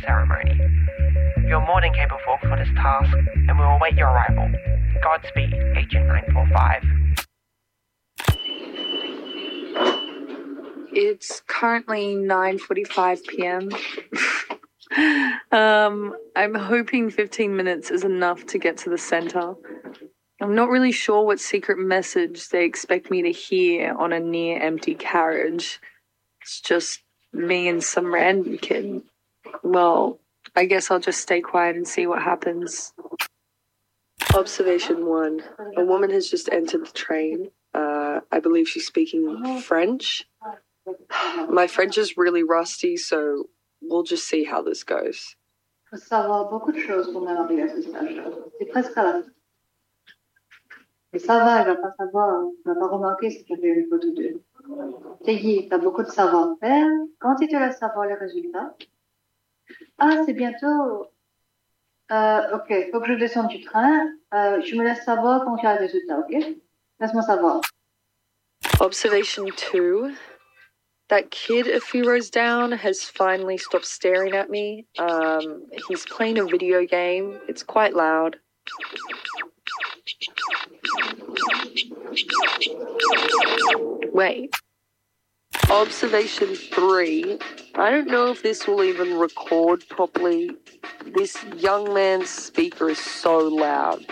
ceremony. You're more than capable for this task, and we will await your arrival. Godspeed, Agent 945. It's currently 9:45 p.m. I'm hoping 15 minutes is enough to get to the center. I'm not really sure what secret message they expect me to hear on a near-empty carriage. It's just me and some random kid. Well, I guess I'll just stay quiet and see what happens. Observation 1. A woman has just entered the train. I believe she's speaking French. My French is really rusty, so we'll just see how this goes. Il faut savoir beaucoup de choses pour même arriver à ce stage. C'est presque à la fin. Mais ça va, elle va pas savoir, elle va pas remarquer si tu fais une photo d'eux. Peggy, t'as beaucoup de savoir-faire. Quand tu te laisses savoir les résultats? Ah, c'est bientôt. Ok, faut que je descende du train. Je me laisse savoir quand tu as les résultats, ok? Laisse-moi savoir. Observation 2. That kid a few rows down has finally stopped staring at me. He's playing a video game. It's quite loud. Wait. Observation 3. I don't know if this will even record properly. This young man's speaker is so loud.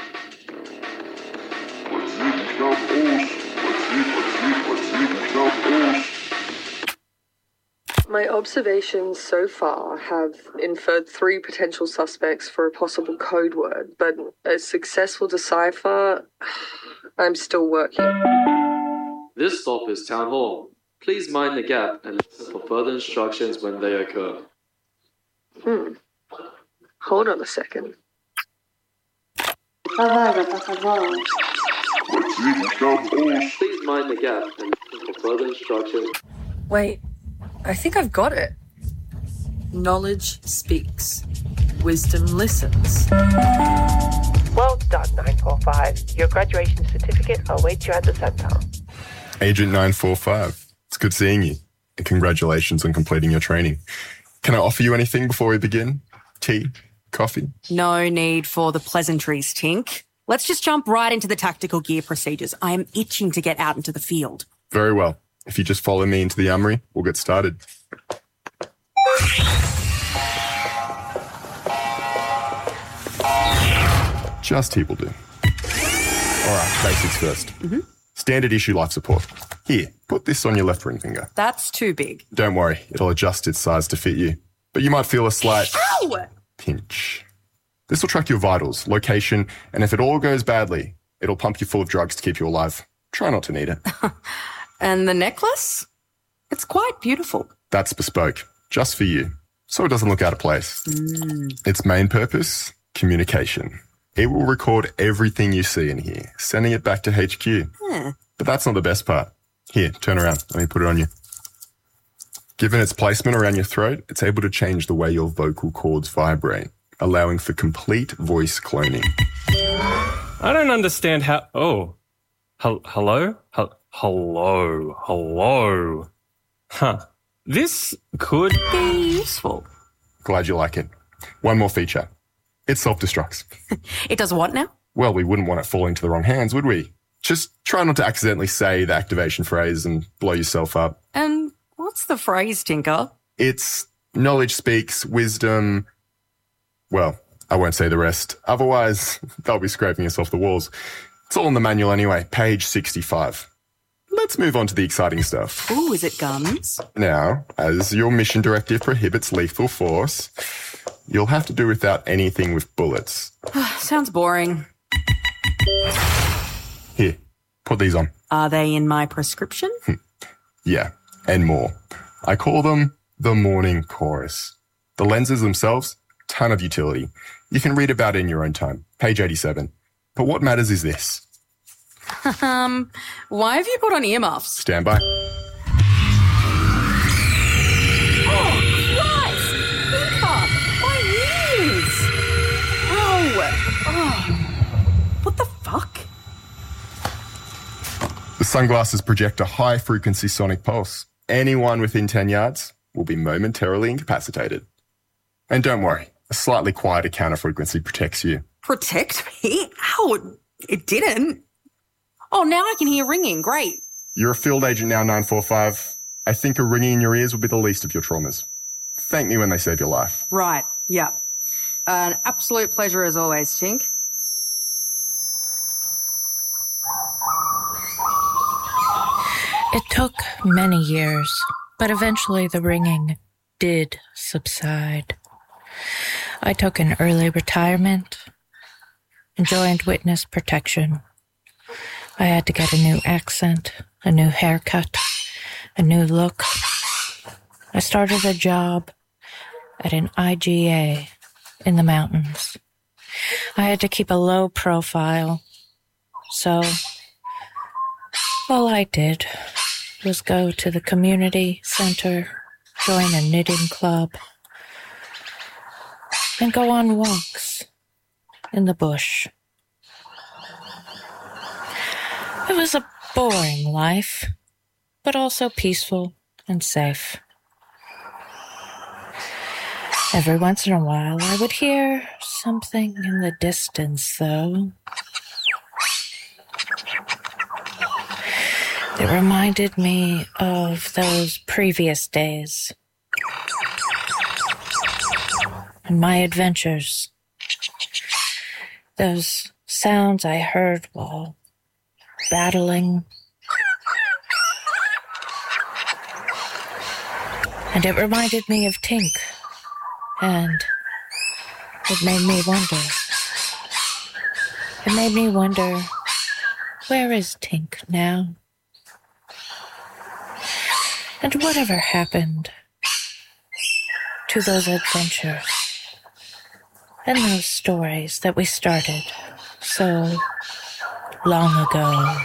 My observations so far have inferred 3 potential suspects for a possible code word, but a successful decipher, I'm still working. This stop is Town Hall. Please mind the gap and listen for further instructions when they occur. Hold on a second. Ça va, elle va pas savoir. Please mind the gap and listen for further instructions. Wait, I think I've got it. Knowledge speaks. Wisdom listens. Well done, 945. Your graduation certificate awaits you at the center. Agent 945, it's good seeing you. And congratulations on completing your training. Can I offer you anything before we begin? Tea? Coffee? No need for the pleasantries, Tink. Let's just jump right into the tactical gear procedures. I am itching to get out into the field. Very well. If you just follow me into the armory, we'll get started. Just here will do. All right, basics first. Standard issue life support. Here, put this on your left ring finger. That's too big. Don't worry, it'll adjust its size to fit you. But you might feel a slight pinch. This will track your vitals, location, and if it all goes badly, it'll pump you full of drugs to keep you alive. Try not to need it. And the necklace? It's quite beautiful. That's bespoke, just for you, so it doesn't look out of place. Its main purpose? Communication. It will record everything you see in here, sending it back to HQ. But that's not the best part. Here, turn around. Let me put it on you. Given its placement around your throat, it's able to change the way your vocal cords vibrate, allowing for complete voice cloning. I don't understand how... Oh. Hello? Hello. Huh. This could be useful. Glad you like it. One more feature. It self-destructs. It does what now? Well, we wouldn't want it falling to the wrong hands, would we? Just try not to accidentally say the activation phrase and blow yourself up. And what's the phrase, Tinker? It's knowledge speaks, wisdom... Well, I won't say the rest. Otherwise, they'll be scraping us off the walls. It's all in the manual anyway, page 65. Let's move on to the exciting stuff. Ooh, is it guns? Now, as your mission directive prohibits lethal force, you'll have to do without anything with bullets. Sounds boring. Here, put these on. Are they in my prescription? Yeah, and more. I call them the morning chorus. The lenses themselves, ton of utility. You can read about it in your own time. Page 87. But what matters is this. Why have you put on earmuffs? Stand by. Oh, Christ! Tinker! My ears! Oh! What the fuck? The sunglasses project a high-frequency sonic pulse. Anyone within 10 yards will be momentarily incapacitated. And don't worry, a slightly quieter counter-frequency protects you. Protect me? Ow, it didn't. Oh, now I can hear ringing. Great. You're a field agent now, 945. I think a ringing in your ears will be the least of your traumas. Thank me when they save your life. Right, yeah. An absolute pleasure as always, Tink. It took many years, but eventually the ringing did subside. I took an early retirement and joined witness protection. I had to get a new accent, a new haircut, a new look. I started a job at an IGA in the mountains. I had to keep a low profile, so all I did was go to the community center, join a knitting club, and go on walks in the bush. It was a boring life, but also peaceful and safe. Every once in a while, I would hear something in the distance, though. It reminded me of those previous days and my adventures. Those sounds I heard while battling. And it reminded me of Tink. And it made me wonder. It made me wonder, where is Tink now? And whatever happened to those adventures and those stories that we started so long ago?